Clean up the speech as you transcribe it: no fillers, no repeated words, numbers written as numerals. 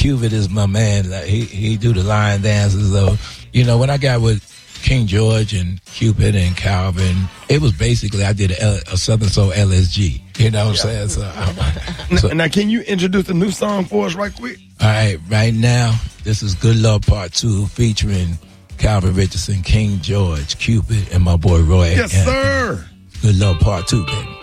Cupid is my man. Like, he do the line dances though. You know, when I got with King George and Cupid and Calvin, it was basically I did a Southern Soul LSG. You know what I'm saying? So, now, can you introduce the new song for us right quick? All right, right now, this is Good Love Part 2 featuring Calvin Richardson, King George, Cupid, and my boy Roy. Yes, sir. Good Love Part 2, baby.